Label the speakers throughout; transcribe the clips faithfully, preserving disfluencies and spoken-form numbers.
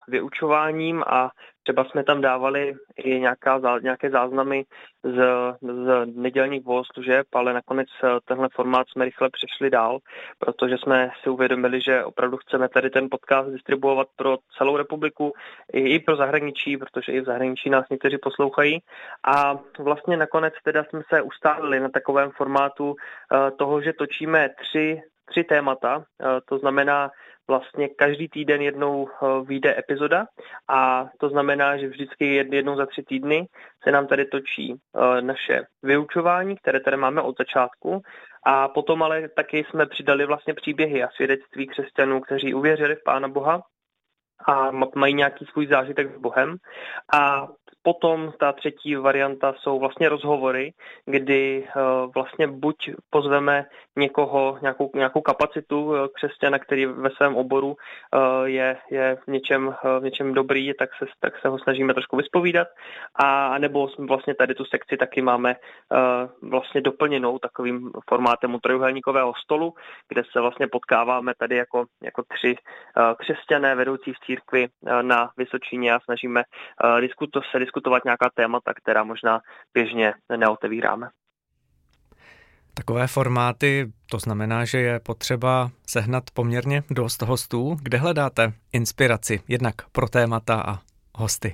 Speaker 1: vyučováním a třeba jsme tam dávali i nějaká, nějaké záznamy z, z nedělních bohoslužeb, ale nakonec tenhle formát jsme rychle přešli dál, protože jsme si uvědomili, že opravdu chceme tady ten podcast distribuovat pro celou republiku i, i pro zahraničí, protože i v zahraničí nás někteří poslouchají. A vlastně nakonec teda jsme se ustálili na takovém formátu toho, že točíme tři, tři témata, to znamená vlastně každý týden jednou vyjde epizoda a to znamená, že vždycky jednou za tři týdny se nám tady točí naše vyučování, které tady máme od začátku a potom ale taky jsme přidali vlastně příběhy a svědectví křesťanů, kteří uvěřili v Pána Boha a mají nějaký svůj zážitek s Bohem. A potom ta třetí varianta jsou vlastně rozhovory, kdy uh, vlastně buď pozveme někoho, nějakou, nějakou kapacitu uh, křesťana, který ve svém oboru uh, je, je v něčem, uh, v něčem dobrý, tak se, tak se ho snažíme trošku vyspovídat. A nebo vlastně tady tu sekci taky máme uh, vlastně doplněnou takovým formátem u trojúhelníkového stolu, kde se vlastně potkáváme tady jako, jako tři uh, křesťané vedoucí v církvi uh, na Vysočině a snažíme uh, diskutovat se diskutovat nějaká témata, která možná běžně neotevíráme.
Speaker 2: Takové formáty, to znamená, že je potřeba sehnat poměrně dost hostů. Kde hledáte inspiraci jednak pro témata a hosty?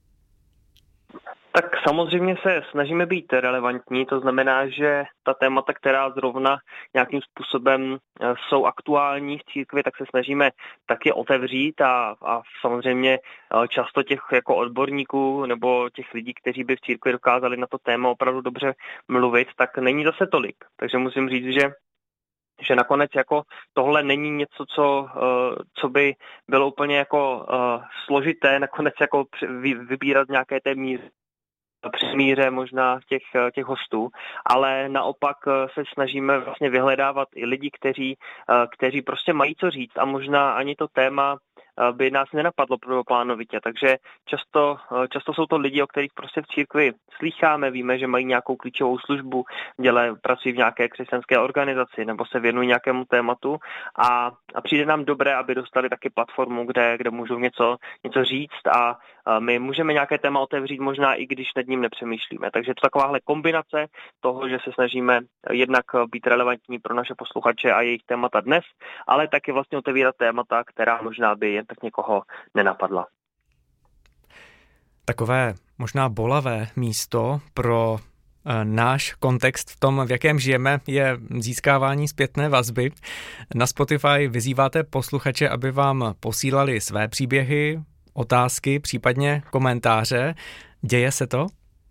Speaker 1: Tak samozřejmě se snažíme být relevantní, to znamená, že ta témata, která zrovna nějakým způsobem jsou aktuální v církvi, tak se snažíme taky otevřít a, a samozřejmě často těch jako odborníků nebo těch lidí, kteří by v církvi dokázali na to téma opravdu dobře mluvit, tak není zase tolik. Takže musím říct, že že nakonec jako tohle není něco, co, co by bylo úplně jako složité, nakonec jako vybírat nějaké té míry přemíře možná těch, těch hostů, ale naopak se snažíme vlastně vyhledávat i lidi, kteří, kteří prostě mají co říct a možná ani to téma by nás nenapadlo prvoplánovitě, takže často, často jsou to lidi, o kterých prostě v církvi slýcháme, víme, že mají nějakou klíčovou službu, dělají, pracují v nějaké křesťanské organizaci nebo se věnují nějakému tématu a, a přijde nám dobré, aby dostali taky platformu, kde, kde můžou něco, něco říct a my můžeme nějaké téma otevřít možná i když nad ním nepřemýšlíme. Takže to takováhle kombinace toho, že se snažíme jednak být relevantní pro naše posluchače a jejich témata dnes, ale taky vlastně otevírat témata, která možná by jen tak někoho nenapadla.
Speaker 2: Takové možná bolavé místo pro e, náš kontext v tom, v jakém žijeme, je získávání zpětné vazby. Na Spotify vyzýváte posluchače, aby vám posílali své příběhy, otázky, případně komentáře. Děje se to?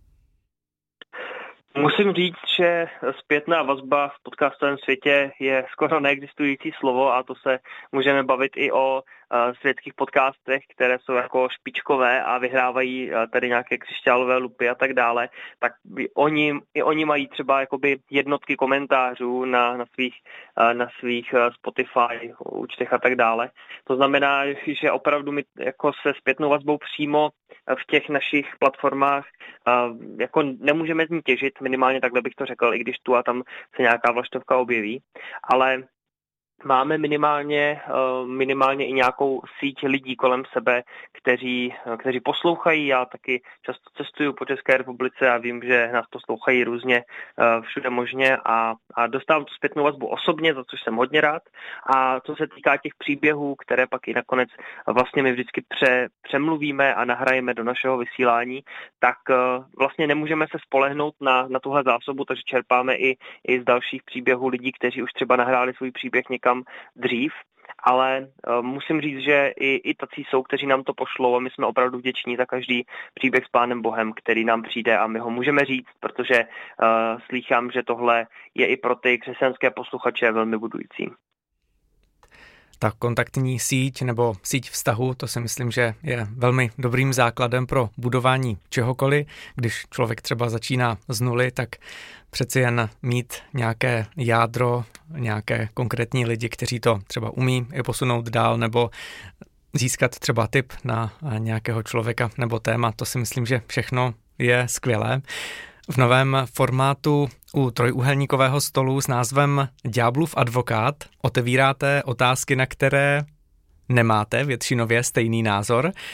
Speaker 1: Musím říct, že zpětná vazba v podcastovém světě je skoro neexistující slovo a to se můžeme bavit i o světských podcastech, které jsou jako špičkové a vyhrávají tady nějaké křišťálové lupy a tak dále, tak oni, i oni mají třeba jakoby jednotky komentářů na, na, svých, na svých Spotify účtech a tak dále. To znamená, že opravdu my jako se zpětnou vazbou přímo v těch našich platformách jako nemůžeme z ní těžit, minimálně takhle bych to řekl, i když tu a tam se nějaká vlaštovka objeví, ale máme minimálně, minimálně i nějakou síť lidí kolem sebe, kteří, kteří poslouchají. Já taky často cestuju po České republice a vím, že nás poslouchají různě všude možně a, a dostávám tu zpětnou vazbu osobně, za což jsem hodně rád. A co se týká těch příběhů, které pak i nakonec vlastně my vždycky pře, přemluvíme a nahrajeme do našeho vysílání, tak vlastně nemůžeme se spolehnout na, na tuhle zásobu, takže čerpáme i, i z dalších příběhů lidí, kteří už třeba nahráli svůj příběh někam dřív, ale uh, musím říct, že i, i tací jsou, kteří nám to pošlou a my jsme opravdu vděční za každý příběh s Pánem Bohem, který nám přijde a my ho můžeme říct, protože uh, slýchám, že tohle je i pro ty křesťanské posluchače velmi budující.
Speaker 2: Ta kontaktní síť nebo síť vztahu, to si myslím, že je velmi dobrým základem pro budování čehokoliv. Když člověk třeba začíná z nuly, tak přeci jen mít nějaké jádro, nějaké konkrétní lidi, kteří to třeba umí i posunout dál nebo získat třeba tip na nějakého člověka nebo téma, to si myslím, že všechno je skvělé. V novém formátu u trojúhelníkového stolu s názvem Ďáblův advokát otevíráte otázky, na které nemáte většinově stejný názor